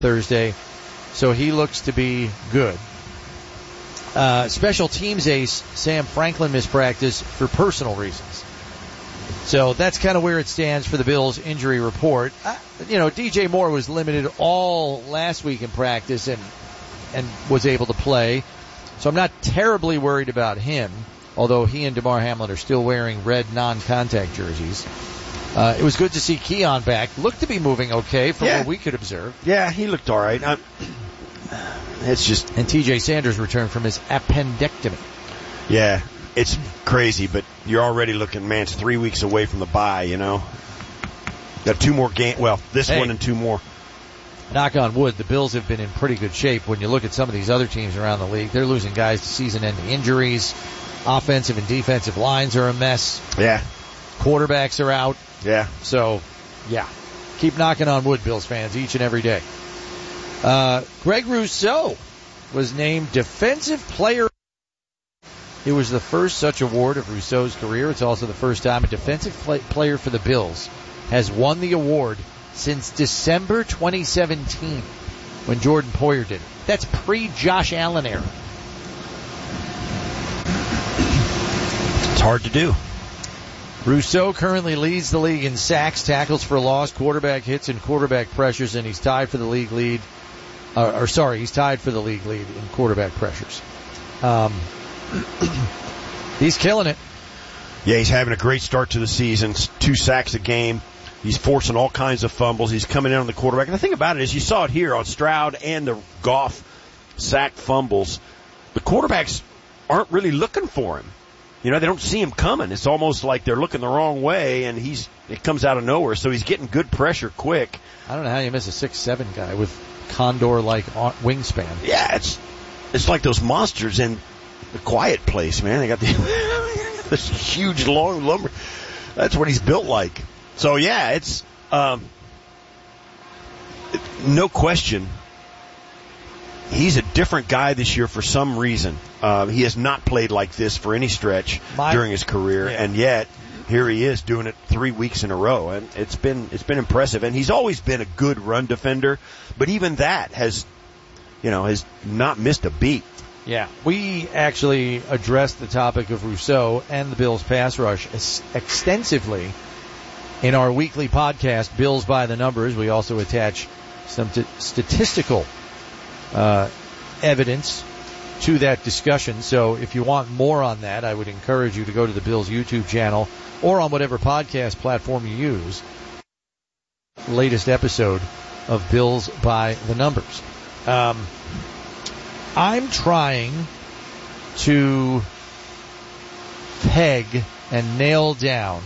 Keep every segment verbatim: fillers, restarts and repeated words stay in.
Thursday, so he looks to be good. Uh, special teams ace Sam Franklin missed practice for personal reasons. So that's kind of where it stands for the Bills injury report. Uh, you know, D J Moore was limited all last week in practice and and was able to play. So I'm not terribly worried about him, although he and DeMar Hamlin are still wearing red non-contact jerseys. Uh, it was good to see Keon back. Looked to be moving okay from yeah. what we could observe. Yeah, he looked all right. I'm, it's just... And T J Sanders returned from his appendectomy. Yeah, it's crazy, but you're already looking, man, it's three weeks away from the bye, you know. Got two more games. Well, this hey, one and two more. Knock on wood, the Bills have been in pretty good shape. When you look at some of these other teams around the league, they're losing guys to season-ending injuries. Offensive and defensive lines are a mess. Yeah. Quarterbacks are out. Yeah. So, yeah. Keep knocking on wood, Bills fans, each and every day. Uh, Greg Rousseau was named Defensive Player. It was the first such award of Rousseau's career. It's also the first time a defensive play- player for the Bills has won the award since December twenty seventeen, when Jordan Poyer did it. That's pre-Josh Allen era. It's hard to do. Rousseau currently leads the league in sacks, tackles for loss, quarterback hits, and quarterback pressures, and he's tied for the league lead. Uh, or sorry, he's tied for the league lead in quarterback pressures. Um, he's killing it. Yeah, he's having a great start to the season. Two sacks a game. He's forcing all kinds of fumbles. He's coming in on the quarterback. And the thing about it is you saw it here on Stroud and the Goff sack fumbles. The quarterbacks aren't really looking for him. You know, they don't see him coming. It's almost like they're looking the wrong way, and he's it comes out of nowhere. So he's getting good pressure quick. I don't know how you miss a six seven guy with Condor-like wingspan. Yeah, it's it's like those monsters in The Quiet Place, man. They got the, this huge, long lumber. That's what he's built like. So, yeah, it's um, no question. He's a different guy this year for some reason. Uh, he has not played like this for any stretch My, during his career, yeah. and yet here he is doing it three weeks in a row, and it's been it's been impressive. And he's always been a good run defender, but even that has, you know, has not missed a beat. Yeah, we actually addressed the topic of Rousseau and the Bills' pass rush extensively in our weekly podcast, Bills by the Numbers. We also attach some t- statistical uh, evidence to that discussion. So if you want more on that, I would encourage you to go to the Bills YouTube channel or on whatever podcast platform you use. Latest episode of Bills by the Numbers. Um, I'm trying to peg and nail down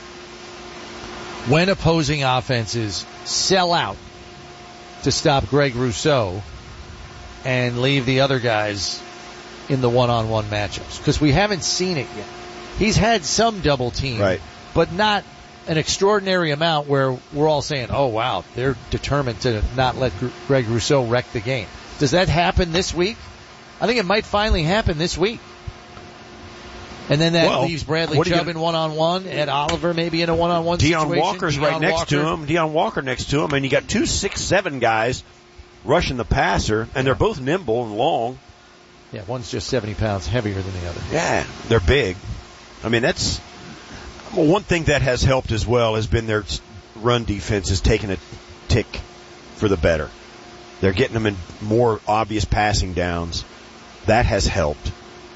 when opposing offenses sell out to stop Greg Rousseau and leave the other guys in the one-on-one matchups, because we haven't seen it yet. He's had some double team, right, but not an extraordinary amount where we're all saying, oh, wow, they're determined to not let Greg Rousseau wreck the game. Does that happen this week? I think it might finally happen this week. And then that well, leaves Bradley Chubb gonna, in one-on-one, Ed Oliver maybe in a one-on-one Deion situation. Walker's Deion right next Walker. to him. Deion Walker next to him, and you got two six seven guys rushing the passer, and yeah. they're both nimble and long. Yeah, one's just seventy pounds heavier than the other. Yeah, they're big. I mean, that's well, one thing that has helped as well has been their run defense is taking a tick for the better. They're getting them in more obvious passing downs. That has helped.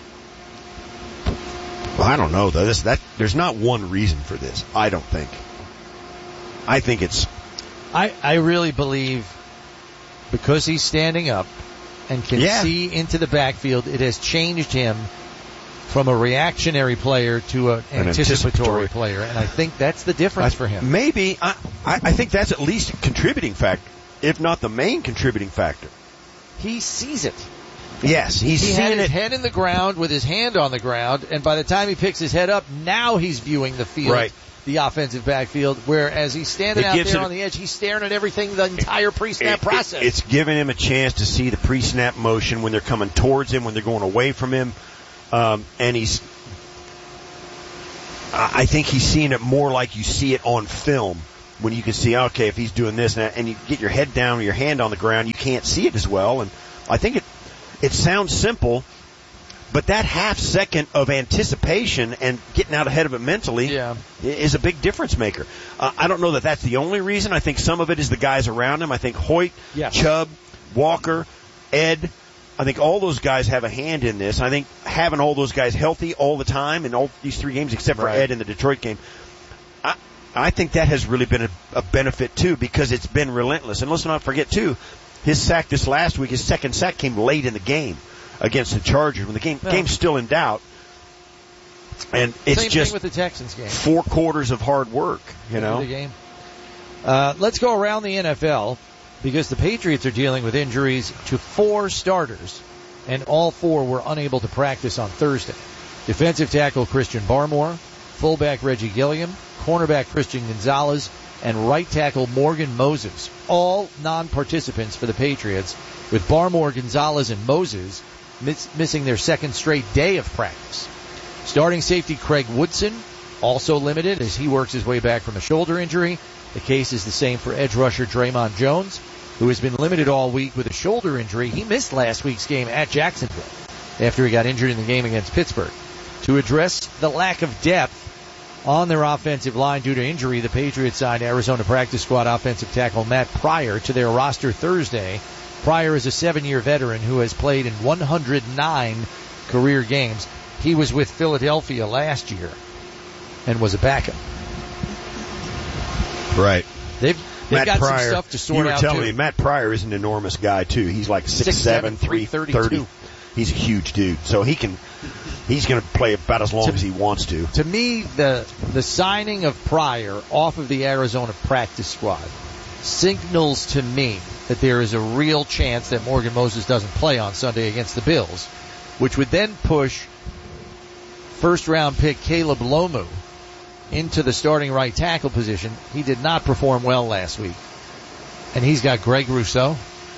Well, I don't know, though. This, that, there's not one reason for this, I don't think. I think it's... I, I really believe because he's standing up and can yeah. see into the backfield, it has changed him from a reactionary player to an, an anticipatory, anticipatory player, and I think that's the difference I, for him. Maybe. I, I, I think that's at least a contributing factor, if not the main contributing factor. He sees it. Yes, he's he seen had his it. head in the ground with his hand on the ground, and by the time he picks his head up, now he's viewing the field, right. the offensive backfield, whereas he's standing it out there it, on the edge, he's staring at everything, the entire pre-snap it, process. It, it's giving him a chance to see the pre-snap motion when they're coming towards him, when they're going away from him, um, and he's, I think he's seeing it more like you see it on film when you can see, okay, if he's doing this, and, that, and you get your head down or your hand on the ground, you can't see it as well. And I think it it sounds simple, but that half second of anticipation and getting out ahead of it mentally yeah. is a big difference maker. Uh, I don't know that that's the only reason. I think some of it is the guys around him. I think Hoyt, yes. Chubb, Walker, Ed, I think all those guys have a hand in this. I think having all those guys healthy all the time in all these three games, except for right. Ed in the Detroit game, I, I think that has really been a, a benefit, too, because it's been relentless. And let's not forget, too, his sack this last week, his second sack came late in the game against the Chargers when the game no. game's still in doubt. And it's Same just thing with the Texans game. Four quarters of hard work, you know. The game. Uh, let's go around the N F L because the Patriots are dealing with injuries to four starters, and all four were unable to practice on Thursday. Defensive tackle Christian Barmore, fullback Reggie Gilliam, cornerback Christian Gonzalez, and right tackle Morgan Moses, all non-participants for the Patriots, with Barmore, Gonzalez, and Moses miss- missing their second straight day of practice. Starting safety Craig Woodson, also limited as he works his way back from a shoulder injury. The case is the same for edge rusher Draymond Jones, who has been limited all week with a shoulder injury. He missed last week's game at Jacksonville after he got injured in the game against Pittsburgh. To address the lack of depth on their offensive line due to injury, the Patriots signed Arizona practice squad offensive tackle Matt Pryor to their roster Thursday. Pryor is a seven-year veteran who has played in one hundred nine career games. He was with Philadelphia last year and was a backup. Right. They've, they've Matt got Pryor, some stuff to sort you were out, telling too. me, Matt Pryor is an enormous guy, too. He's like six seven, three thirty. He's a huge dude. So he can, he's going to play about as long to, as he wants to. To me, the the signing of Pryor off of the Arizona practice squad signals to me that there is a real chance that Morgan Moses doesn't play on Sunday against the Bills, which would then push first-round pick Caleb Lomu into the starting right tackle position. He did not perform well last week. And he's got Greg Rousseau,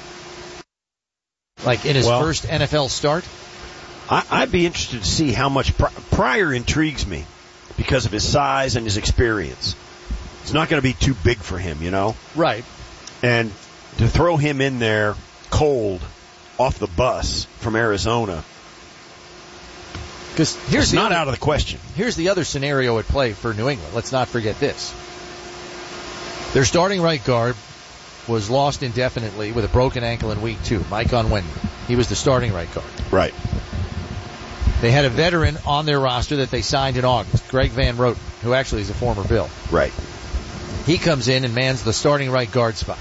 like in his well, first N F L start. I, I'd be interested to see how much Pri- Pryor intrigues me because of his size and his experience. It's not going to be too big for him, you know? Right. And to throw him in there cold off the bus from Arizona, because here's it's not other, out of the question. Here's the other scenario at play for New England. Let's not forget this. Their starting right guard was lost indefinitely with a broken ankle in week two, Mike Onwenu. He was the starting right guard. Right. They had a veteran on their roster that they signed in August, Greg Van Roten, who actually is a former Bill. Right. He comes in and mans the starting right guard spot.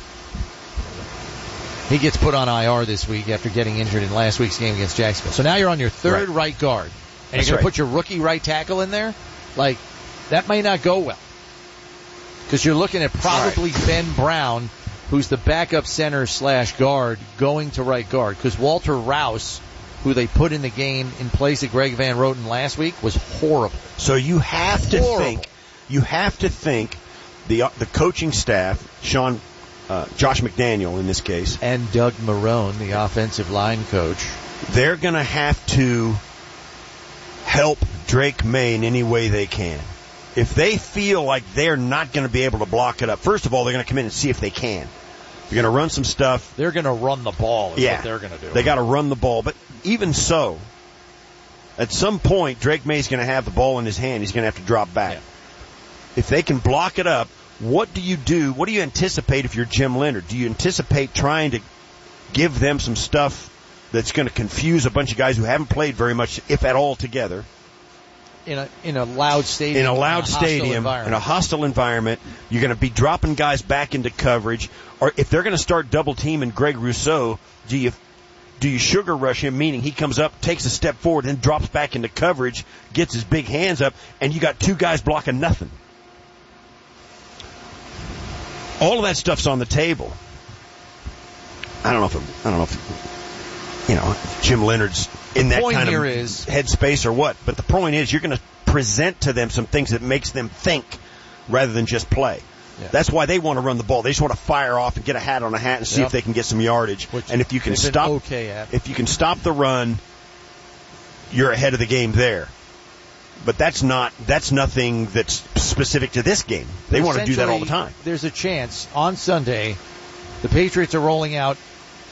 He gets put on I R this week after getting injured in last week's game against Jacksonville. So now you're on your third right, right guard. And That's you're going right. to put your rookie right tackle in there? Like, that may not go well. Because you're looking at probably right. Ben Brown, who's the backup center slash guard, going to right guard. Because Walter Rouse, who they put in the game in place of Greg Van Roten last week, was horrible. So you have to horrible. think, you have to think the uh, the coaching staff, Sean, uh, Josh McDaniel in this case, and Doug Marrone, the offensive line coach, they're going to have to help Drake May in any way they can. If they feel like they're not going to be able to block it up, first of all, they're going to come in and see if they can. They're going to run some stuff. They're going to run the ball is yeah, what they're going to do. They got to run the ball. But even so, at some point, Drake May's going to have the ball in his hand. He's going to have to drop back. Yeah. If they can block it up, what do you do? What do you anticipate if you're Jim Leonard? Do you anticipate trying to give them some stuff that's going to confuse a bunch of guys who haven't played very much, if at all, together? In a in a loud stadium. In a loud in a stadium, in a hostile environment, you're going to be dropping guys back into coverage. Or if they're going to start double teaming Greg Rousseau, do you do you sugar rush him, meaning he comes up, takes a step forward, then drops back into coverage, gets his big hands up, and you got two guys blocking nothing? All of that stuff's on the table. I don't know if it, I don't know if you know if Jim Leonard's in that kind of is, headspace or what. But the point is, you're going to present to them some things that makes them think rather than just play. Yeah. That's why they want to run the ball. They just want to fire off and get a hat on a hat and see yep. if they can get some yardage. Which and if you can they've been stop, okay at. if you can stop the run, you're ahead of the game there. But that's not that's nothing that's specific to this game. They want to do that all the time. There's a chance on Sunday the Patriots are rolling out